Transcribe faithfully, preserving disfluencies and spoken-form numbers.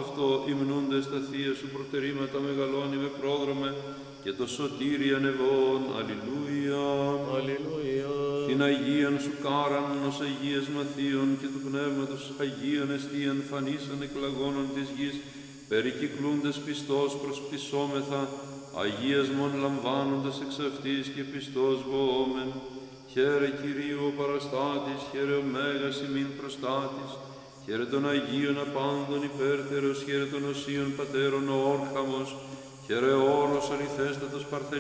αυτό υμνούντες τα θεία σου προτερήματα μεγαλώνει με πρόδρομε και το σωτήρι ανεβών. Αλληλούια. Αλληλούια. Την Αγίαν σου κάραν ως Αγίες Μαθίων και του Πνεύματος Αγίαν εστίαν φανίσαν εκλαγώνων της γης, περικυκλούντες πιστός προσπισόμεθα, Αγίας μον λαμβάνοντας εξ αυτής και πιστός βοόμεν. Χαίρε Κυρίου ο παραστάτης, χαίρε ο Μέγας ημίν προστάτης, χαίρε των Αγίων απάντων υπέρτερος, χαίρε των Οσίων Πατέρων ο Όρχαμος, χαίρε όρος αληθέστατος Παρθενίας,